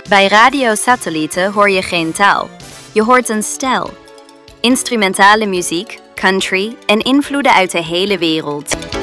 Bij radiosatellieten hoor je geen taal. Je hoort een stijl. Instrumentale muziek, country en invloeden uit de hele wereld.